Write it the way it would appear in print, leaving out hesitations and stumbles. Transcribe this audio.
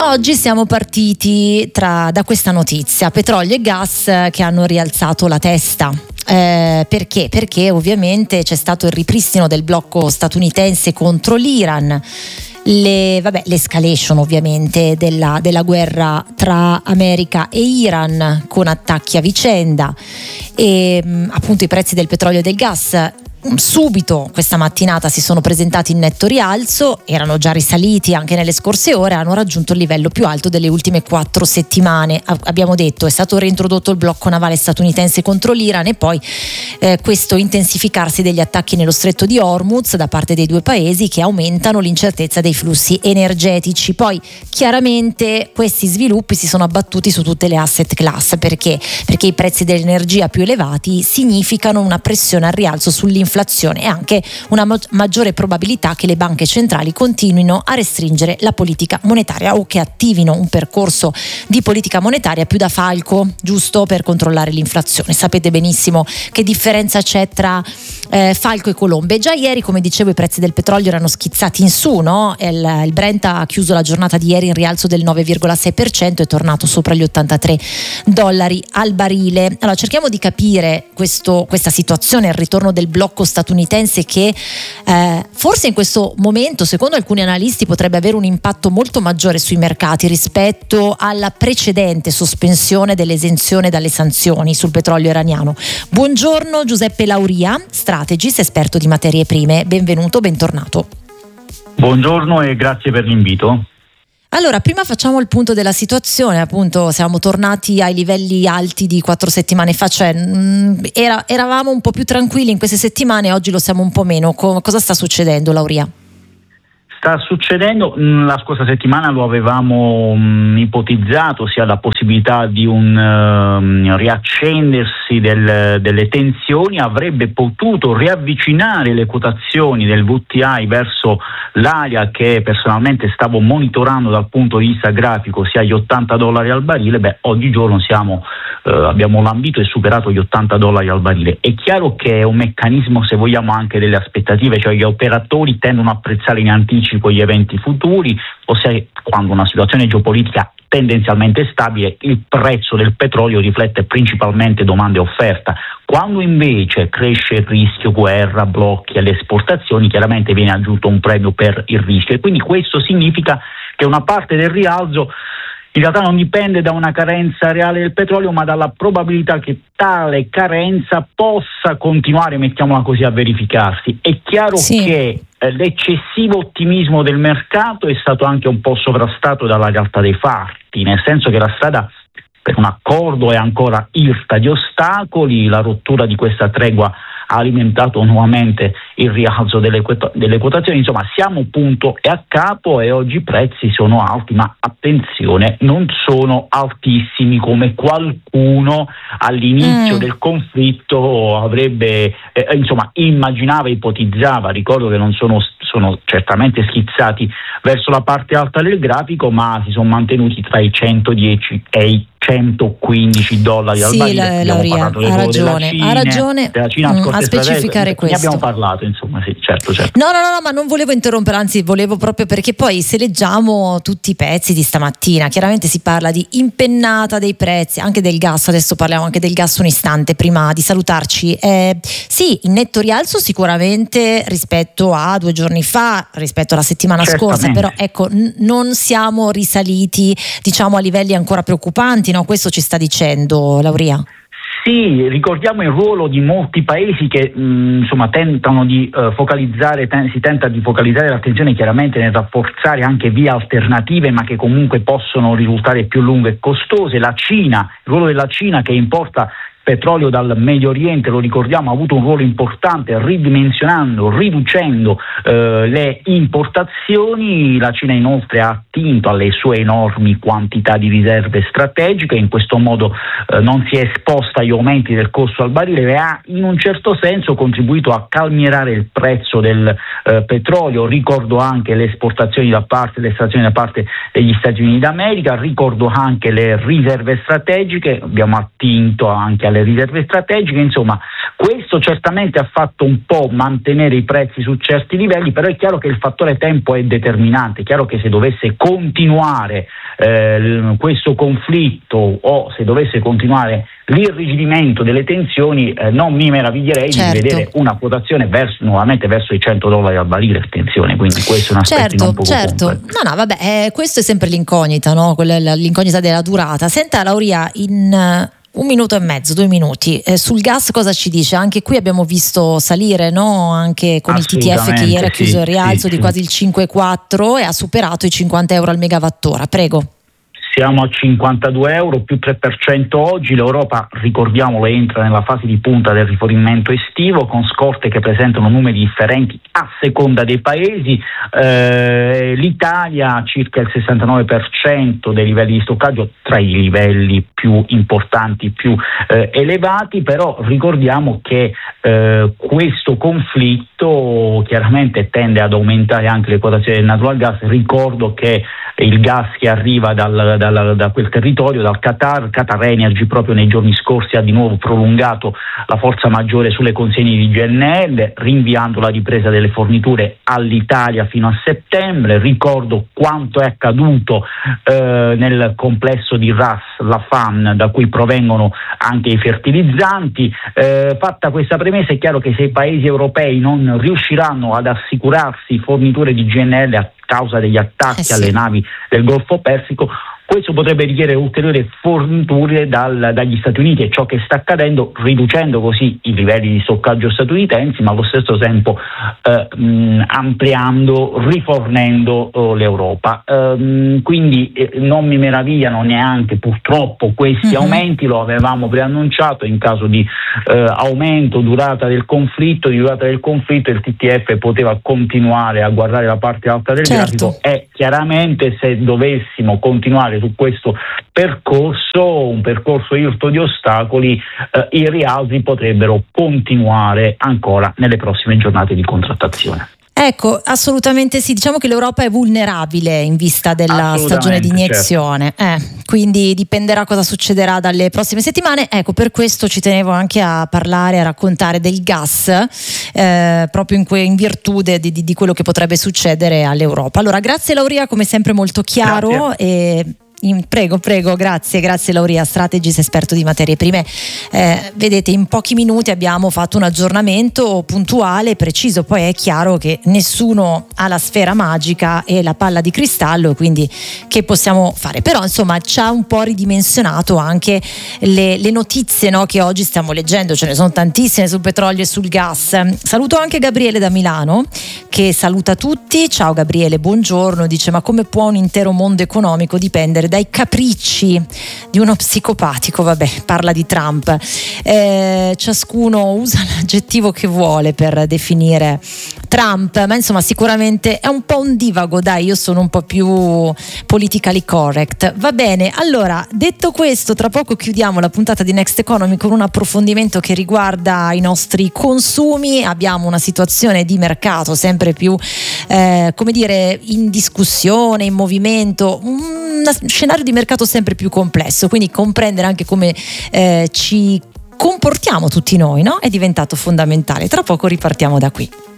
Oggi siamo partiti da questa notizia, petrolio e gas che hanno rialzato la testa. Perché? Perché ovviamente c'è stato il ripristino del blocco statunitense contro l'Iran, l'escalation ovviamente della guerra tra America e Iran con attacchi a vicenda e appunto i prezzi del petrolio e del gas subito questa mattinata si sono presentati in netto rialzo, erano già risaliti anche nelle scorse ore, hanno raggiunto il livello più alto delle ultime 4 settimane. Abbiamo detto, è stato reintrodotto il blocco navale statunitense contro l'Iran e poi questo intensificarsi degli attacchi nello stretto di Hormuz da parte dei due paesi che aumentano l'incertezza dei flussi energetici. Poi chiaramente questi sviluppi si sono abbattuti su tutte le asset class, perché i prezzi dell'energia più elevati significano una pressione al rialzo sull'inflazione e anche una maggiore probabilità che le banche centrali continuino a restringere la politica monetaria o che attivino un percorso di politica monetaria più da falco, giusto, per controllare l'inflazione. Sapete benissimo che differenza c'è tra falco e colombe. Già ieri, come dicevo, i prezzi del petrolio erano schizzati in su, no? Il Brent ha chiuso la giornata di ieri in rialzo del 9,6%, è tornato sopra gli $83 al barile. Allora cerchiamo di capire questa situazione, il ritorno del blocco statunitense che forse in questo momento, secondo alcuni analisti, potrebbe avere un impatto molto maggiore sui mercati rispetto alla precedente sospensione dell'esenzione dalle sanzioni sul petrolio iraniano. Buongiorno Giuseppe Lauria, strategist, esperto di materie prime, benvenuto, bentornato. Buongiorno e grazie per l'invito. Allora, prima facciamo il punto della situazione, appunto siamo tornati ai livelli alti di 4 settimane fa, cioè eravamo un po' più tranquilli in queste settimane, oggi lo siamo un po' meno. Cosa sta succedendo, Lauria? Sta succedendo, la scorsa settimana lo avevamo ipotizzato, sia la possibilità di un riaccendersi delle tensioni avrebbe potuto riavvicinare le quotazioni del WTI verso l'area che personalmente stavo monitorando dal punto di vista grafico, sia gli $80 al barile. Oggigiorno abbiamo lambito e superato gli $80 al barile. È chiaro che è un meccanismo, se vogliamo, anche delle aspettative, cioè gli operatori tendono a apprezzare in anticipo gli eventi futuri, ossia quando una situazione geopolitica tendenzialmente stabile, il prezzo del petrolio riflette principalmente domanda e offerta. Quando invece cresce il rischio guerra, blocchi alle esportazioni, chiaramente viene aggiunto un premio per il rischio, e quindi questo significa che una parte del rialzo in realtà non dipende da una carenza reale del petrolio, ma dalla probabilità che tale carenza possa continuare, mettiamola così, a verificarsi. È chiaro che l'eccessivo ottimismo del mercato è stato anche un po' sovrastato dalla realtà dei fatti, nel senso che la strada per un accordo è ancora irta di ostacoli, la rottura di questa tregua ha alimentato nuovamente il rialzo delle quotazioni. Insomma, siamo punto e a capo e oggi i prezzi sono alti, ma attenzione, non sono altissimi come qualcuno all'inizio del conflitto avrebbe immaginava, ipotizzava. Ricordo che non sono certamente schizzati verso la parte alta del grafico, ma si sono mantenuti tra i 110 e i $115 al barile. Lauria, ha ragione a specificare questo. Ne abbiamo parlato, insomma, sì, certo. No, ma non volevo interrompere, anzi volevo proprio, perché poi se leggiamo tutti i pezzi di stamattina, chiaramente si parla di impennata dei prezzi, anche del gas, adesso parliamo anche del gas un istante prima di salutarci. Sì, in netto rialzo sicuramente rispetto a 2 giorni fa, rispetto alla settimana scorsa, però ecco, non siamo risaliti, diciamo, a livelli ancora preoccupanti, no? Questo ci sta dicendo Lauria? Sì, ricordiamo il ruolo di molti paesi che tentano di si tenta di focalizzare l'attenzione chiaramente nel rafforzare anche vie alternative, ma che comunque possono risultare più lunghe e costose. La Cina, il ruolo della Cina che importa petrolio dal Medio Oriente, lo ricordiamo, ha avuto un ruolo importante riducendo le importazioni. La Cina inoltre ha attinto alle sue enormi quantità di riserve strategiche, in questo modo non si è esposta agli aumenti del costo al barile e ha in un certo senso contribuito a calmierare il prezzo del petrolio. Ricordo anche le esportazioni le estrazioni da parte degli Stati Uniti d'America, ricordo anche le riserve strategiche, abbiamo attinto anche alle riserve strategiche. Insomma, Questo certamente ha fatto un po' mantenere i prezzi su certi livelli, però è chiaro che il fattore tempo è determinante. È chiaro che se dovesse continuare questo conflitto, o se dovesse continuare l'irrigidimento delle tensioni, non mi meraviglierei di vedere una quotazione nuovamente verso i $100 al barile, attenzione, quindi questo è un aspetto un po'. Certo. No, vabbè, questo è sempre l'incognita, no? L'incognita della durata. Senta Lauria, in 1 minuto e mezzo, 2 minuti, sul gas cosa ci dice? Anche qui abbiamo visto salire, no? Anche con il TTF che ieri ha chiuso il rialzo di quasi il 5,4 e ha superato i €50 al megawattora. Prego. Siamo a €52, più 3% oggi. L'Europa, ricordiamolo, entra nella fase di punta del rifornimento estivo, con scorte che presentano numeri differenti a seconda dei paesi. L'Italia circa il 69% dei livelli di stoccaggio, tra i livelli più importanti, più elevati, però ricordiamo che questo conflitto chiaramente tende ad aumentare anche le quotazioni del natural gas. Ricordo che il gas che arriva da quel territorio, dal Qatar Energy, proprio nei giorni scorsi ha di nuovo prolungato la forza maggiore sulle consegne di GNL, rinviando la ripresa delle forniture all'Italia fino a settembre. Ricordo quanto è accaduto nel complesso di Ras Laffan, da cui provengono anche i fertilizzanti. Fatta questa premessa, è chiaro che se i paesi europei non riusciranno ad assicurarsi forniture di GNL a causa degli attacchi alle navi del Golfo Persico, questo potrebbe richiedere ulteriori forniture dagli Stati Uniti, e ciò che sta accadendo, riducendo così i livelli di stoccaggio statunitensi, ma allo stesso tempo ampliando, rifornendo l'Europa. Quindi non mi meravigliano neanche purtroppo questi aumenti, lo avevamo preannunciato. In caso di aumento, durata del conflitto, il TTF poteva continuare a guardare la parte alta del grafico, e chiaramente se dovessimo continuare su questo percorso, un percorso irto di ostacoli, i rialzi potrebbero continuare ancora nelle prossime giornate di contrattazione. Ecco, assolutamente sì, diciamo che l'Europa è vulnerabile in vista della stagione di iniezione, quindi dipenderà cosa succederà dalle prossime settimane. Ecco, per questo ci tenevo anche a parlare, a raccontare del gas, proprio in virtù di quello che potrebbe succedere all'Europa. Allora, grazie Lauria, come sempre molto chiaro. Prego, grazie Lauria, strategist esperto di materie prime. Vedete, in pochi minuti abbiamo fatto un aggiornamento puntuale e preciso. Poi è chiaro che nessuno ha la sfera magica e la palla di cristallo, quindi che possiamo fare? Però insomma ci ha un po' ridimensionato anche le notizie, no, che oggi stiamo leggendo. Ce ne sono tantissime sul petrolio e sul gas. Saluto anche Gabriele da Milano, che saluta tutti. Ciao Gabriele, buongiorno. Dice: ma come può un intero mondo economico dipendere dai capricci di uno psicopatico? Vabbè, parla di Trump. Ciascuno usa l'aggettivo che vuole per definire Trump, ma insomma sicuramente è un po' un divago, dai, io sono un po' più politically correct. Va bene, allora, detto questo, tra poco chiudiamo la puntata di Next Economy con un approfondimento che riguarda i nostri consumi. Abbiamo una situazione di mercato sempre più in discussione, in movimento, un scenario di mercato sempre più complesso, quindi comprendere anche come ci comportiamo tutti noi, no? È diventato fondamentale. Tra poco ripartiamo da qui.